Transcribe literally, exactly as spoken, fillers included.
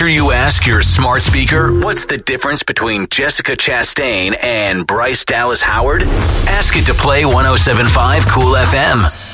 Ever you ask your smart speaker, what's the difference between Jessica Chastain and Bryce Dallas Howard? Ask it to play one oh seven point five Cool F M.